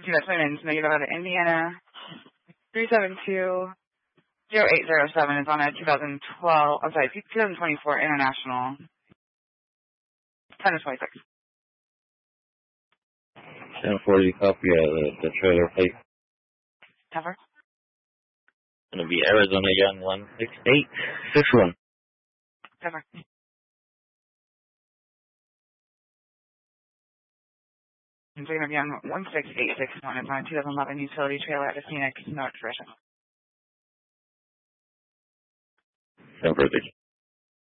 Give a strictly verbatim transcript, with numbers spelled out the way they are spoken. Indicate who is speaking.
Speaker 1: That's Women's negative out of Indiana. three seven two zero eight zero seven is on a two thousand twelve, I'm sorry, two thousand twenty-four International. ten to twenty-six.
Speaker 2: ten forty copy of the, the trailer plate.
Speaker 1: Cover.
Speaker 2: It's going to be Arizona Young one six eight six one.
Speaker 1: Cover. And Jacob Young one six eight six one is on a two thousand eleven utility trailer at the Phoenix, North Russia.
Speaker 2: ten forty.